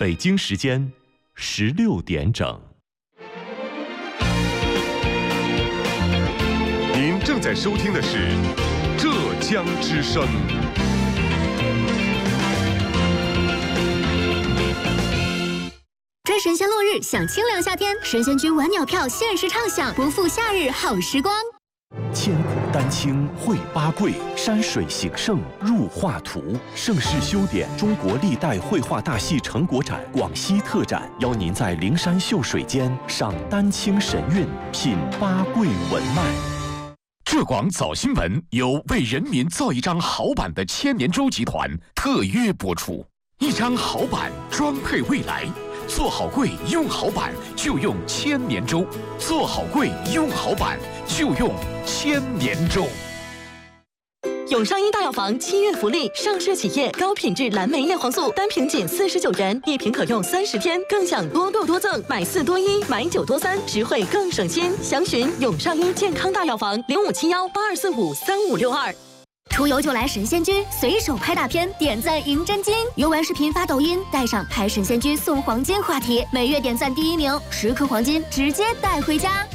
北京时间16点整。 您正在收听的是浙江之声。 追神仙落日，享清凉夏天。神仙居晚鸟票限时畅享，不负夏日好时光。 千古丹青绘八桂，山水形胜入画图。盛世修典中国历代绘画大戏成果展广西特展，邀您在灵山秀水间赏丹青神韵，品八桂文脉。 浙广早新闻由为人民造一张好版的千年舟集团特约播出，一张好版装配未来。做好柜用好板就用千年舟，做好柜用好板就用千年舟。 永上一大药房7月福利，上市企业高品质蓝莓叶黄素单瓶仅49元，1瓶可用30天，更享多购多赠，买4多1，买9多3，实惠更省心。详询永上一健康大药房057182453562。 出游就来神仙居，随手拍大片，点赞赢真金。游玩视频发抖音，带上拍神仙居送黄金话题，每月点赞第1名，10颗黄金直接带回家。